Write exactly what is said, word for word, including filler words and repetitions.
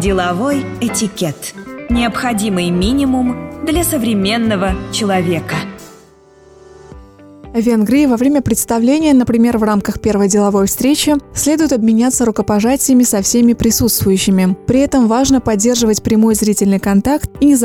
Деловой этикет. Необходимый минимум для современного человека. В Венгрии во время представления, например, в рамках первой деловой встречи, следует обменяться рукопожатиями со всеми присутствующими. При этом важно поддерживать прямой зрительный контакт и не